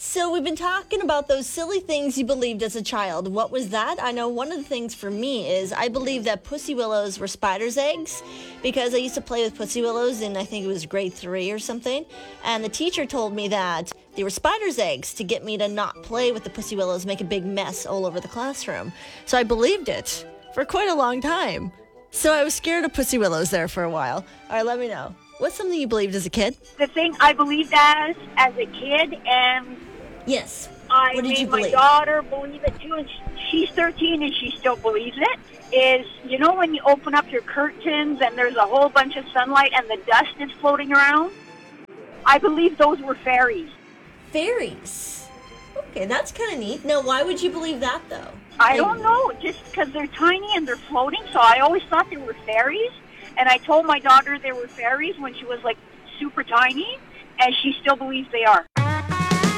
So we've been talking about those silly things you believed as a child. What was that? I know one of the things for me is I believe that pussy willows were spiders' eggs because I used to play with pussy willows in, I think it was grade 3 or something. And the teacher told me that they were spiders' eggs to get me to not play with the pussy willows, make a big mess all over the classroom. So I believed it for quite a long time. So I was scared of pussy willows there for a while. All right, let me know. What's something you believed as a kid? The thing I believed as a kid, and Yes. I What did you made my believe? daughter believe it too, and she's 13 and she still believes it, is, you know when you open up your curtains and there's a whole bunch of sunlight and the dust is floating around? I believe those were fairies. Fairies. Okay, that's kind of neat. Now, why would you believe that, though? I don't know, just because they're tiny and they're floating, so I always thought they were fairies, and I told my daughter they were fairies when she was, like, super tiny, and she still believes they are.